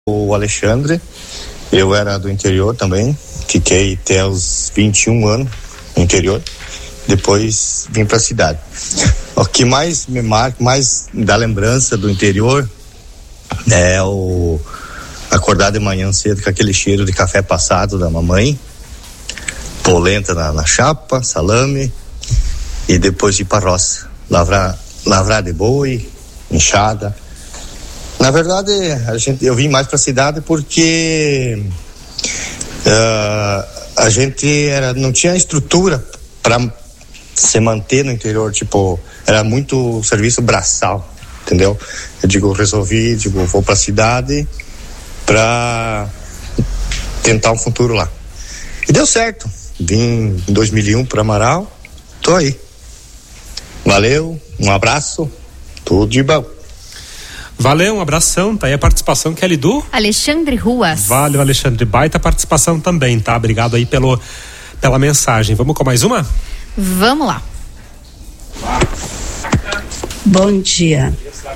o Alexandre, eu era do interior também, fiquei até os 21 anos no interior, depois vim para a cidade. O que mais me marca, mais dá lembrança do interior é o acordar de manhã cedo com aquele cheiro de café passado da mamãe, polenta na chapa, salame, e depois ir para a roça, lavrar de boi, enxada. Na verdade, eu vim mais para a cidade porque a gente não tinha estrutura para se manter no interior, tipo, era muito serviço braçal, entendeu? Vou para a cidade para tentar um futuro lá. E deu certo. Vim em 2001 para Amaral, tô aí. Valeu, um abraço, tudo de bom. Valeu, um abração, tá aí a participação, Kelly, do Alexandre Ruas. Valeu, Alexandre, baita participação também, tá? Obrigado aí pela mensagem. Vamos com mais uma? Vamos lá. Bom dia.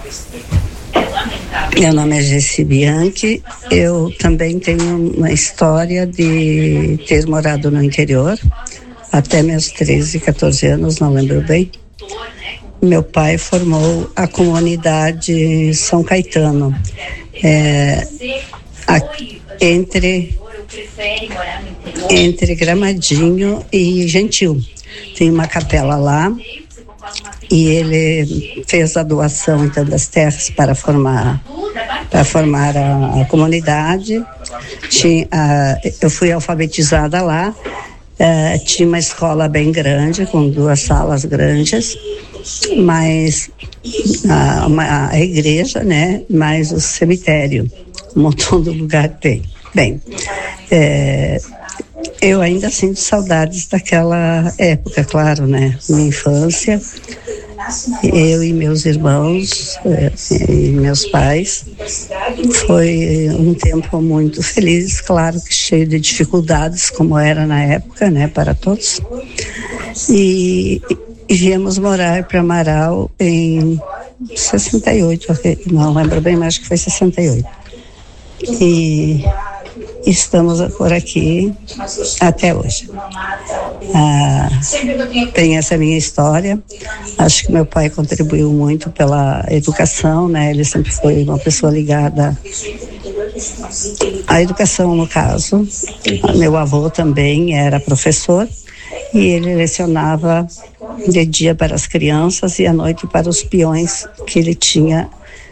Meu nome é Jessi Bianchi. Eu também tenho uma história de ter morado no interior até meus 13, 14 anos, não lembro bem. Meu pai formou a comunidade São Caetano, entre Gramadinho e Gentil. Tem uma capela lá e ele fez a doação então das terras para formar a comunidade. Eu fui alfabetizada lá. Tinha uma escola bem grande, com 2 salas grandes, mas a igreja, né, mais o cemitério, um montão de lugar tem. Bem, eu ainda sinto saudades daquela época, claro, né, minha infância. Eu e meus irmãos e meus pais, foi um tempo muito feliz, claro que cheio de dificuldades, como era na época, né, para todos. E viemos morar para Amaral em 68, não lembro bem, mas acho que foi 68. E estamos por aqui até hoje. Tem essa minha história. Acho que meu pai contribuiu muito pela educação, né? Ele sempre foi uma pessoa ligada à educação, no caso. Meu avô também era professor e ele lecionava de dia para as crianças e à noite para os peões que ele tinha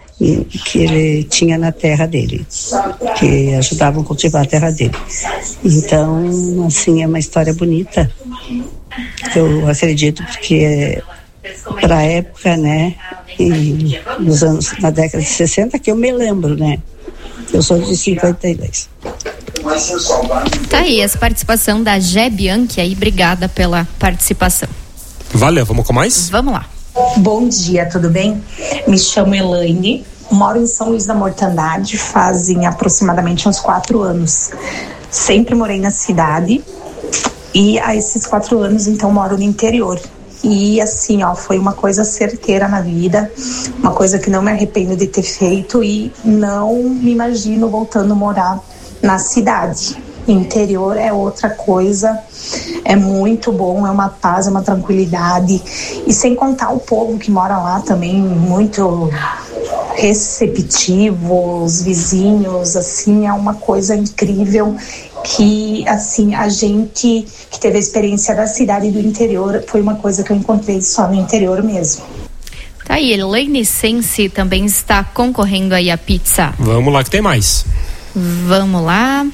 na terra dele, que ajudavam a cultivar a terra dele. Então, assim, é uma história bonita. Eu acredito porque para a época, né, na década de 60, que eu me lembro, né, eu sou de 52. Tá aí essa participação da Gé Bianchi aí, obrigada pela participação. Valeu, vamos com mais? Vamos lá. Bom dia, tudo bem? Me chamo Elaine, moro em São Luís da Mortandade fazem aproximadamente uns 4 anos. Sempre morei na cidade e há esses 4 anos então moro no interior. E assim, foi uma coisa certeira na vida, uma coisa que não me arrependo de ter feito e não me imagino voltando a morar na cidade. Interior é outra coisa, é muito bom, é uma paz, é uma tranquilidade, e sem contar o povo que mora lá também, muito receptivo, os vizinhos, assim, é uma coisa incrível que, assim, a gente que teve a experiência da cidade e do interior, foi uma coisa que eu encontrei só no interior mesmo. Tá aí, Elaine Sense também está concorrendo aí a pizza. Vamos lá que tem mais. Vamos lá.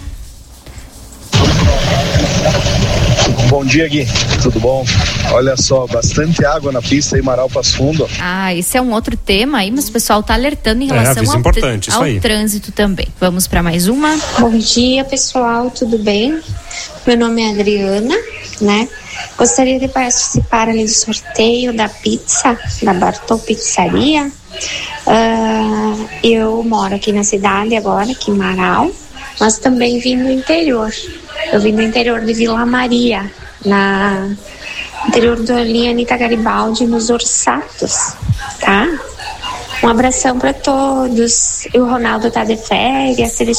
Bom dia, Gui. Tudo bom? Olha só, bastante água na pista aí, Amaral Passo Fundo. Esse é um outro tema aí, mas o pessoal tá alertando em relação ao trânsito também. Vamos para mais uma. Bom dia, pessoal, tudo bem? Meu nome é Adriana, né? Gostaria de participar ali do sorteio da pizza, da Bartol Pizzaria. Eu moro aqui na cidade agora, aqui em Amaral, mas também vim do interior. Eu vim do interior de Vila Maria, na interior da linha Anitta Garibaldi, nos Orsatos, tá? Um abração para todos. E o Ronaldo tá de férias, se ele